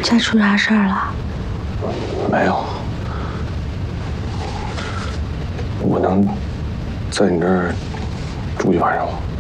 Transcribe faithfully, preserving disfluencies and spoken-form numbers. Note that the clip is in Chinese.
家出啥事儿了？ 没有。我能在你这儿住一晚上吗？